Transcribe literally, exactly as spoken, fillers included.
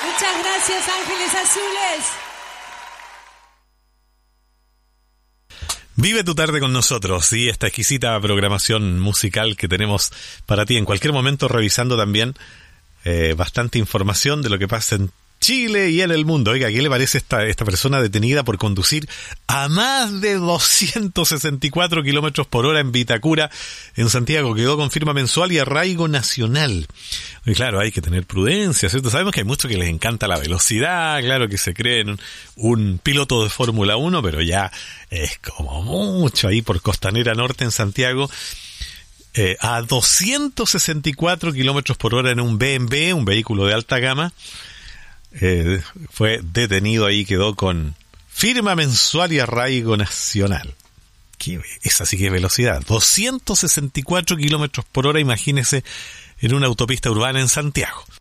Muchas gracias, Ángeles Azules. Vive tu tarde con nosotros y esta exquisita programación musical que tenemos para ti. En cualquier momento revisando también eh, bastante información de lo que pasa en Chile y en el mundo. Oiga, ¿qué le parece esta, esta persona detenida por conducir a más de doscientos sesenta y cuatro kilómetros por hora en Vitacura, en Santiago? Quedó con firma mensual y arraigo nacional. Y claro, hay que tener prudencia, ¿cierto? Sabemos que hay muchos que les encanta la velocidad, claro, que se creen un, un piloto de Fórmula uno, pero ya es como mucho ahí por Costanera Norte en Santiago. Eh, a doscientos sesenta y cuatro kilómetros por hora en un B M W, un vehículo de alta gama. Eh, fue detenido ahí, quedó con firma mensual y arraigo nacional. ¿Qué, esa sí que es velocidad. doscientos sesenta y cuatro kilómetros por hora, imagínese, en una autopista urbana en Santiago.